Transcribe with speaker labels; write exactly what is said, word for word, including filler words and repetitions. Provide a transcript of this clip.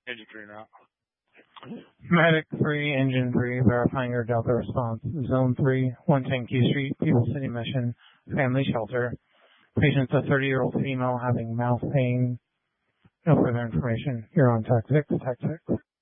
Speaker 1: Engine three now.
Speaker 2: Medic three, Engine three, verifying your Delta response. Zone three, one ten Q Street, People City Mission, Family Shelter. Patient's a thirty-year-old female having mouth pain. No further information. You're on Tech six, Tech six.